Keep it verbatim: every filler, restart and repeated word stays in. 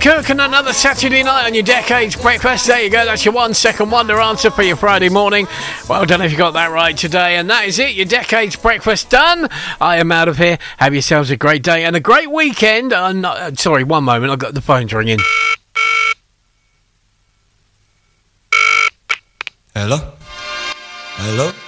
Cook and another Saturday night on your Decades Breakfast. There you go, that's your one second wonder answer for your Friday morning. Well done if you got that right today. And that is it, your Decades Breakfast done. I am out of here. Have yourselves a great day and a great weekend. Uh, no, uh, sorry, one moment, I've got the phone's ringing. Hello? Hello?